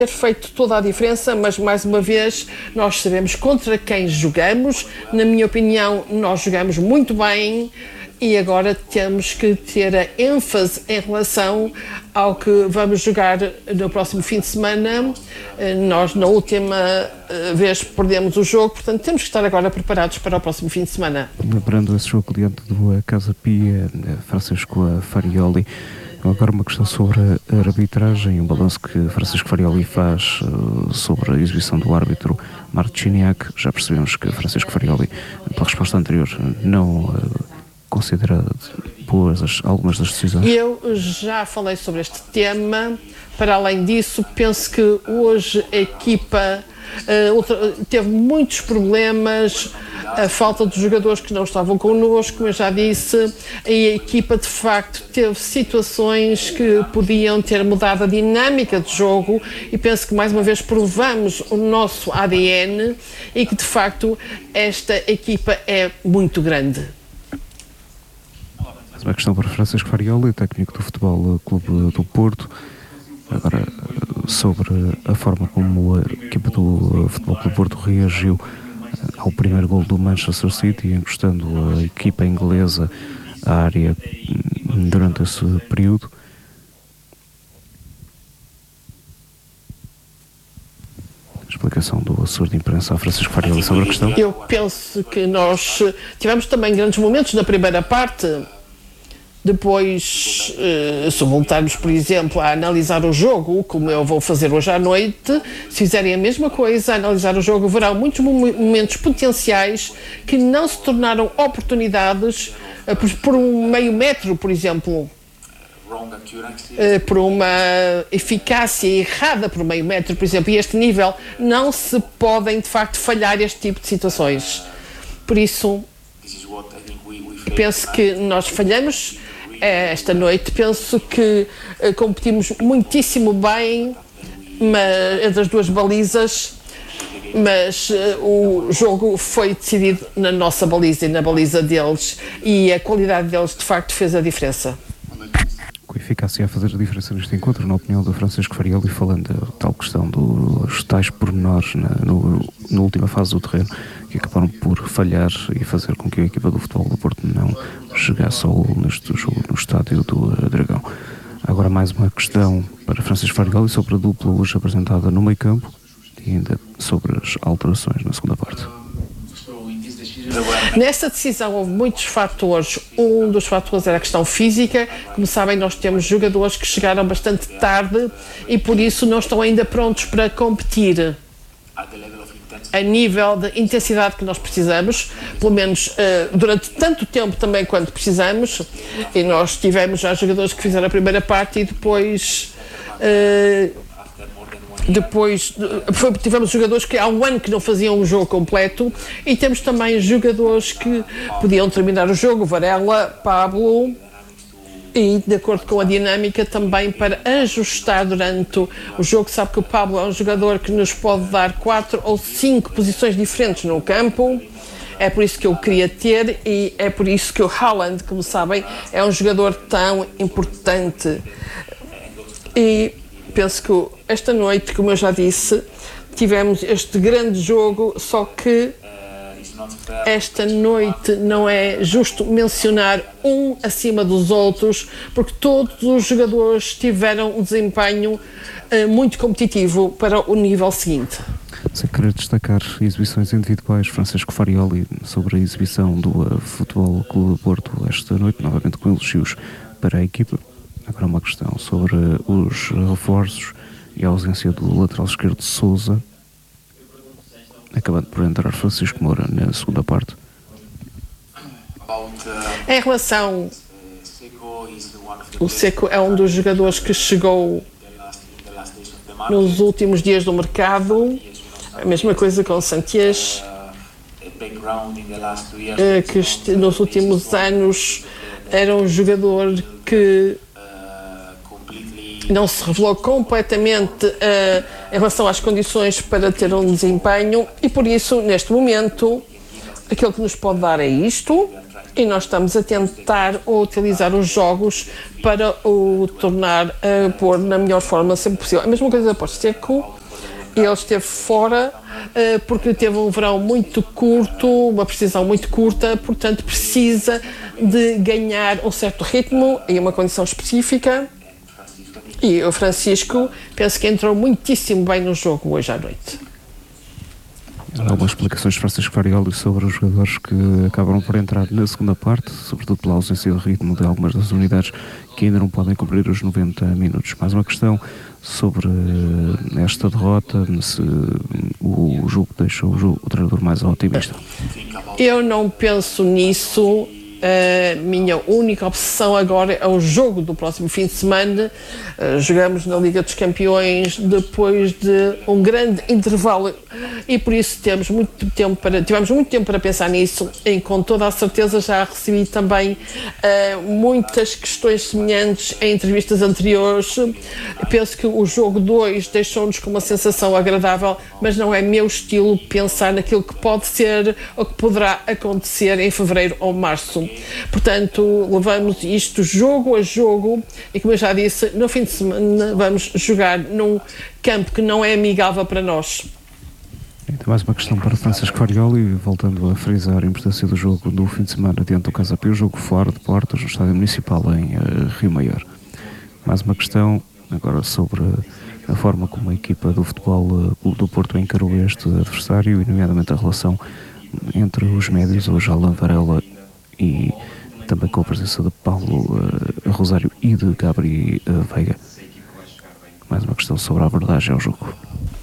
ter feito toda a diferença, mas mais uma vez nós sabemos contra quem jogamos. Na minha opinião, nós jogamos muito bem e agora temos que ter a ênfase em relação ao que vamos jogar no próximo fim de semana. Nós na última vez perdemos o jogo, portanto temos que estar agora preparados para o próximo fim de semana. Lembrando esse jogo diante do Casa Pia, Francisco Farioli. Agora uma questão sobre a arbitragem, um balanço que Francisco Farioli faz sobre a exibição do árbitro Marciniak. Já percebemos que Francisco Farioli, pela resposta anterior, não considera boas algumas das decisões. Eu já falei sobre este tema. Para além disso, penso que hoje a equipa teve muitos problemas, a falta de jogadores que não estavam connosco, como eu já disse, a equipa de facto teve situações que podiam ter mudado a dinâmica do jogo e penso que mais uma vez provamos o nosso ADN e que de facto esta equipa é muito grande. Mais uma questão para Francisco Farioli, técnico do Futebol Clube do Porto. Agora, sobre a forma como a equipa do Futebol Clube do Porto reagiu ao primeiro gol do Manchester City, encostando a equipa inglesa à área durante esse período. Explicação do assessor de imprensa a Francisco Farioli sobre a questão. Eu penso que nós tivemos também grandes momentos na primeira parte. Depois, se voltarmos, por exemplo, a analisar o jogo, como eu vou fazer hoje à noite, se fizerem a mesma coisa, a analisar o jogo, verão muitos momentos potenciais que não se tornaram oportunidades por um meio metro, por exemplo, por uma eficácia errada por meio metro, por exemplo, e a este nível não se podem, de facto, falhar este tipo de situações. Por isso, penso que nós falhamos esta noite, penso que competimos muitíssimo bem entre as duas balizas, mas o jogo foi decidido na nossa baliza e na baliza deles e a qualidade deles de facto fez a diferença. Com eficácia a fazer a diferença neste encontro, na opinião do Francisco Farioli, falando da tal questão dos tais pormenores na última fase do terreno, que acabaram por falhar e fazer com que a equipa do Futebol do Porto não chegasse ao gol neste jogo no estádio do Dragão. Agora mais uma questão para Francisco Farioli sobre a dupla hoje apresentada no meio campo e ainda sobre as alterações na segunda parte. Nesta decisão houve muitos fatores. Um dos fatores era a questão física. Como sabem, nós temos jogadores que chegaram bastante tarde e por isso não estão ainda prontos para competir a nível de intensidade que nós precisamos, pelo menos durante tanto tempo também quanto precisamos, e nós tivemos já jogadores que fizeram a primeira parte e depois tivemos jogadores que há um ano que não faziam um jogo completo e temos também jogadores que podiam terminar o jogo, Varela, Pablo, e de acordo com a dinâmica também para ajustar durante o jogo. Sabe que o Pablo é um jogador que nos pode dar 4 ou 5 posições diferentes no campo, é por isso que eu queria ter e é por isso que o Haaland, como sabem, é um jogador tão importante. E penso que esta noite, como eu já disse, tivemos este grande jogo, só que esta noite não é justo mencionar um acima dos outros, porque todos os jogadores tiveram um desempenho muito competitivo para o nível seguinte. Sem querer destacar exibições individuais, Francisco Farioli sobre a exibição do Futebol Clube do Porto esta noite, novamente com elogios para a equipa. Agora uma questão sobre os reforços e a ausência do lateral esquerdo de Sousa, acabando por entrar Francisco Moura na segunda parte. Em relação, o Seco é um dos jogadores que chegou nos últimos dias do mercado, a mesma coisa com o Santiago, que nos últimos anos era um jogador que não se revelou completamente em relação às condições para ter um desempenho e por isso, neste momento, aquilo que nos pode dar é isto. e nós estamos a tentar utilizar os jogos para o tornar, pôr na melhor forma sempre possível. A mesma coisa para o Steco, ele esteve fora porque teve um verão muito curto, uma precisão muito curta, portanto precisa de ganhar um certo ritmo e uma condição específica. E o Francisco, penso que entrou muitíssimo bem no jogo hoje à noite. Há algumas explicações de Francisco Farioli sobre os jogadores que acabaram por entrar na segunda parte, sobretudo pela ausência de ritmo de algumas das unidades que ainda não podem cumprir os 90 minutos. Mais uma questão sobre esta derrota, se o jogo deixou o treinador mais otimista. Eu não penso nisso. A minha única obsessão agora é o jogo do próximo fim de semana. Jogamos na Liga dos Campeões depois de um grande intervalo e por isso tivemos muito tempo para pensar nisso, e com toda a certeza já recebi também muitas questões semelhantes em entrevistas anteriores. Penso que o jogo 2 deixou-nos com uma sensação agradável, mas não é meu estilo pensar naquilo que pode ser ou que poderá acontecer em fevereiro ou março. Portanto, levamos isto jogo a jogo e, como eu já disse, no fim de semana vamos jogar num campo que não é amigável para nós. Então, mais uma questão para Francisco Farioli, voltando a frisar a importância do jogo do fim de semana diante do Casa Pia, o jogo fora de portas no Estádio Municipal em Rio Maior. Mais uma questão agora sobre a forma como a equipa do Futebol Clube do Porto encarou este adversário, e nomeadamente a relação entre os médios, hoje Alan Varela, e também com a presença de Paulo Rosário e de Gabri Veiga. Mais uma questão sobre a abordagem ao jogo.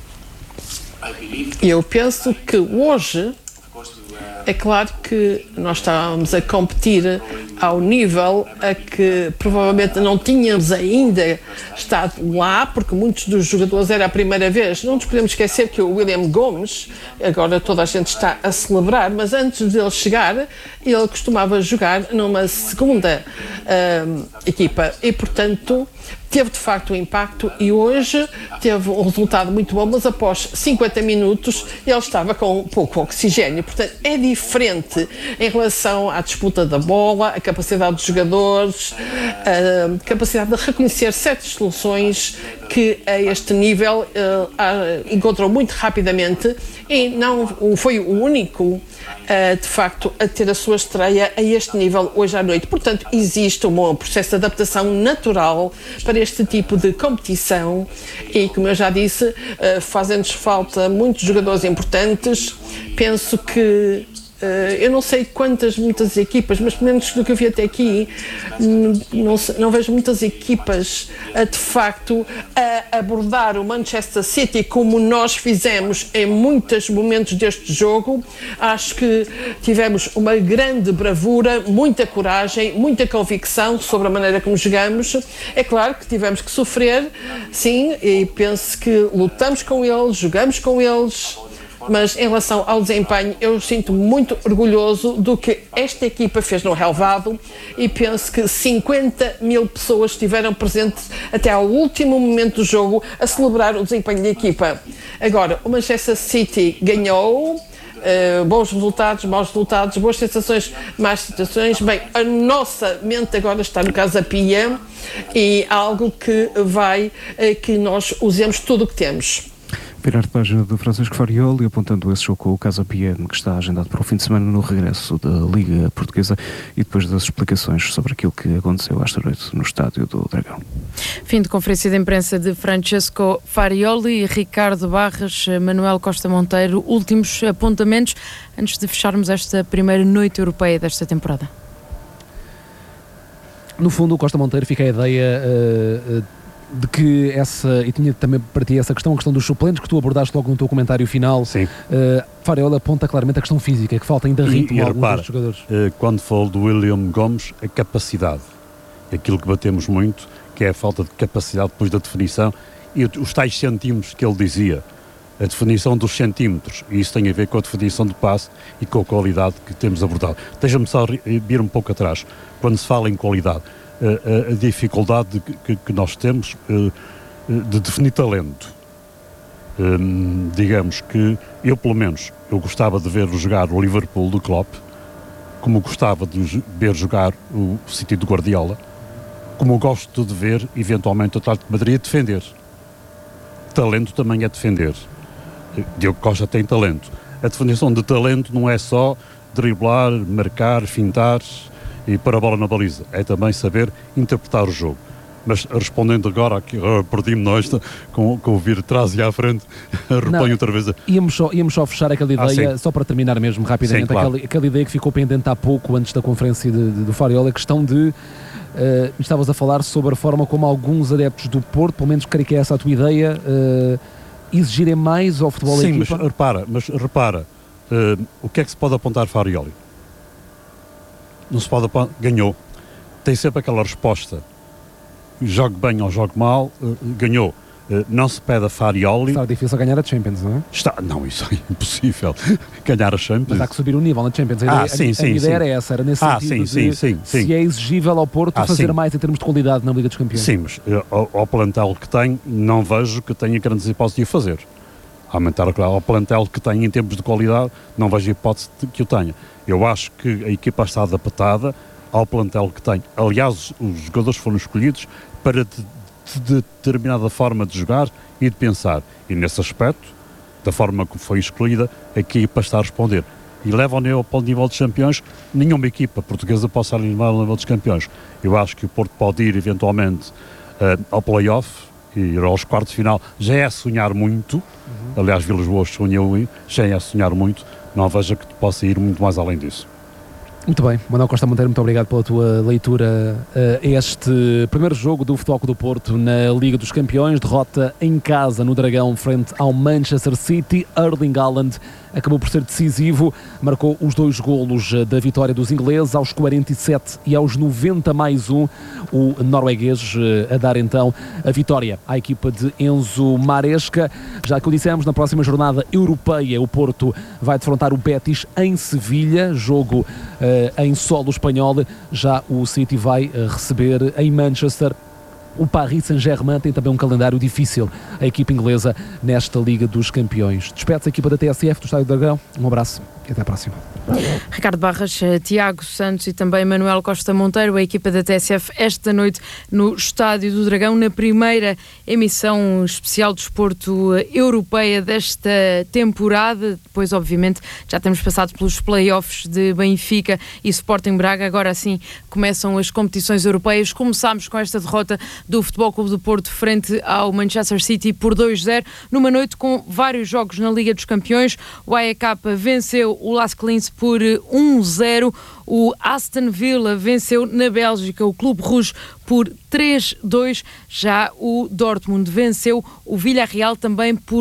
Eu penso que hoje, é claro que nós estávamos a competir ao nível a que provavelmente não tínhamos ainda estado lá, porque muitos dos jogadores era a primeira vez. Não nos podemos esquecer que o William Gomes, agora toda a gente está a celebrar, mas antes dele chegar, ele costumava jogar numa segunda equipa e, portanto, teve de facto um impacto, e hoje teve um resultado muito bom, mas após 50 minutos ele estava com pouco oxigênio. Portanto, é diferente em relação à disputa da bola, a capacidade dos jogadores, a capacidade de reconhecer certas soluções que a este nível encontrou muito rapidamente, e não foi o único de facto a ter a sua estreia a este nível hoje à noite. Portanto, existe um processo de adaptação natural para este tipo de competição e, como eu já disse, fazem-nos falta muitos jogadores importantes. Penso que eu não sei muitas equipas, mas pelo menos do que eu vi até aqui, não vejo muitas equipas de facto a abordar o Manchester City como nós fizemos em muitos momentos deste jogo. Acho que tivemos uma grande bravura, muita coragem, muita convicção sobre a maneira como jogamos. É claro que tivemos que sofrer, sim, e penso que lutamos com eles, jogamos com eles. Mas em relação ao desempenho, eu sinto muito orgulhoso do que esta equipa fez no relvado, e penso que 50 mil pessoas estiveram presentes até ao último momento do jogo a celebrar o desempenho da equipa. Agora, o Manchester City ganhou, bons resultados, maus resultados, boas sensações, más situações. Bem, a nossa mente agora está no Casa Pia, e algo que vai que nós usemos tudo o que temos. Virar de página do Francisco Farioli, apontando esse jogo com o Casa Pia, que está agendado para o fim de semana no regresso da Liga Portuguesa, e depois das explicações sobre aquilo que aconteceu esta noite no Estádio do Dragão. Fim de conferência de imprensa de Francesco Farioli. Ricardo Barras, Manuel Costa Monteiro, últimos apontamentos antes de fecharmos esta primeira noite europeia desta temporada. No fundo, o Costa Monteiro fica a ideia de que e tinha também para ti essa questão, a questão dos suplentes, que tu abordaste logo no teu comentário final. Sim. Farioli aponta claramente a questão física, que falta ainda ritmo a alguns dos jogadores. Quando falo do William Gomes, a capacidade, aquilo que batemos muito, que é a falta de capacidade depois da definição, e os tais centímetros que ele dizia, a definição dos centímetros, e isso tem a ver com a definição do passe e com a qualidade que temos abordado. Deixa-me só vir um pouco atrás, quando se fala em qualidade, a dificuldade que nós temos de definir talento. Digamos que eu, pelo menos, eu gostava de ver jogar o Liverpool do Klopp como gostava de ver jogar o City do Guardiola, como eu gosto de ver, eventualmente, o Atlético de Madrid a defender. Talento também é defender. Diogo Costa tem talento. A definição de talento não é só driblar, marcar, fintar e pôr a bola na baliza. É também saber interpretar o jogo. Mas respondendo agora, perdi-me nós com o vir atrás e à frente, reponho outra vez. Íamos só fechar aquela ideia, só para terminar mesmo rapidamente, sim, claro. aquela ideia que ficou pendente há pouco, antes da conferência do Farioli, a questão de, estavas a falar sobre a forma como alguns adeptos do Porto, pelo menos creio que é essa a tua ideia, exigirem mais ao futebol da equipa. Sim, mas repara, o que é que se pode apontar Farioli? Não se pode apontar, ganhou. Tem sempre aquela resposta. Jogue bem ou jogue mal, ganhou. Não se pede a Farioli. Está difícil ganhar a Champions, não é? Não, isso é impossível. Ganhar a Champions. Mas há que subir o nível na Champions. A ideia era essa, era nesse sentido se é exigível ao Porto fazer mais em termos de qualidade na Liga dos Campeões. Sim, mas ao plantel que tem, não vejo que tenha grandes hipóteses de o fazer. Aumentar ao plantel que tem em termos de qualidade, não vejo hipótese de que o tenha. Eu acho que a equipa está adaptada ao plantel que tem. Aliás, os jogadores foram escolhidos para de determinada forma de jogar e de pensar. E nesse aspecto, da forma como foi escolhida, a equipa está a responder. E leva ao nível dos campeões, nenhuma equipa portuguesa possa levar ao nível dos campeões. Eu acho que o Porto pode ir eventualmente ao play-off e ir aos quartos de final. Já é sonhar muito. Aliás, Vilas Boas sonhou, já é sonhar muito. Não vejo que possa ir muito mais além disso. Muito bem, Manuel Costa Monteiro, muito obrigado pela tua leitura a este primeiro jogo do Futebol Clube do Porto na Liga dos Campeões, derrota em casa no Dragão frente ao Manchester City. Erling Haaland acabou por ser decisivo, marcou os 2 golos da vitória dos ingleses aos 47 e aos 90 mais 1, o norueguês a dar então a vitória à equipa de Enzo Maresca. Já que o dissemos, na próxima jornada europeia o Porto vai defrontar o Betis em Sevilha, jogo em solo espanhol. Já o City vai receber em Manchester o Paris Saint-Germain. Tem também um calendário difícil a equipa inglesa nesta Liga dos Campeões. Despede-se a equipa da TSF do Estádio do Dragão. Um abraço e até à próxima. Ricardo Barras, Tiago Santos e também Manuel Costa Monteiro, a equipa da TSF esta noite no Estádio do Dragão, na primeira emissão especial de desporto europeia desta temporada. Depois, obviamente, já temos passado pelos play-offs de Benfica e Sporting Braga. Agora sim começam as competições europeias. Começámos com esta derrota do Futebol Clube do Porto frente ao Manchester City por 2-0, numa noite com vários jogos na Liga dos Campeões. O AEK venceu o Las Clins por 1-0. O Aston Villa venceu na Bélgica o Clube Rouge por 3-2. Já o Dortmund venceu o Villarreal também por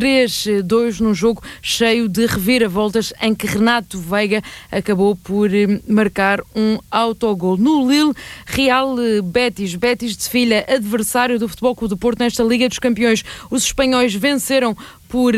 3-2 num jogo cheio de reviravoltas em que Renato Veiga acabou por marcar um autogol. No Lille, Real Betis de Sevilha, adversário do Futebol Clube do Porto nesta Liga dos Campeões. Os espanhóis venceram por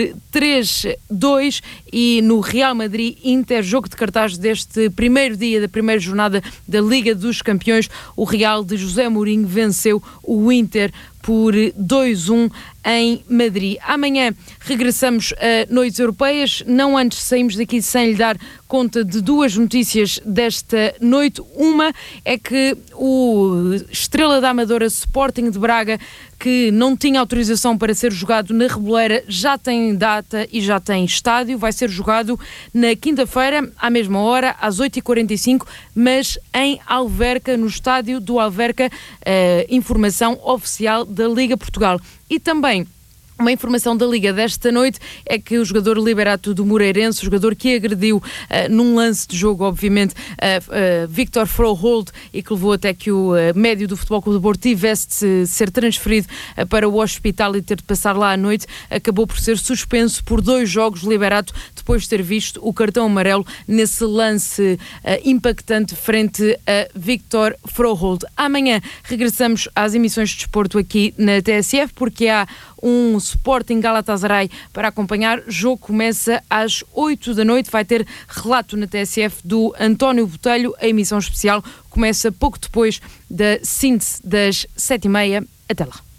3-2 e no Real Madrid Inter, jogo de cartaz deste primeiro dia da primeira jornada da Liga dos Campeões, o Real de José Mourinho venceu o Inter por 2-1 em Madrid. Amanhã regressamos a Noites Europeias, não antes saímos daqui sem lhe dar conta de 2 notícias desta noite. Uma é que o Estrela da Amadora Sporting de Braga, que não tinha autorização para ser jogado na Reboleira, já tem data e já tem estádio. Vai ser jogado na quinta-feira, à mesma hora, às 8h45, mas em Alverca, no estádio do Alverca, informação oficial da Liga Portugal. E também uma informação da Liga desta noite é que o jogador Liberato do Moreirense, o jogador que agrediu num lance de jogo, obviamente, Victor Froholt, e que levou até que o médio do Futebol Clube do Porto tivesse de ser transferido para o hospital e ter de passar lá à noite, acabou por ser suspenso por 2 jogos. Liberato, depois de ter visto o cartão amarelo nesse lance impactante frente a Victor Froholt. Amanhã regressamos às emissões de desporto aqui na TSF, porque há um Sporting Galatasaray para acompanhar. O jogo começa às 8 da noite, vai ter relato na TSF do António Botelho. A emissão especial começa pouco depois da síntese das 7h30. Até lá.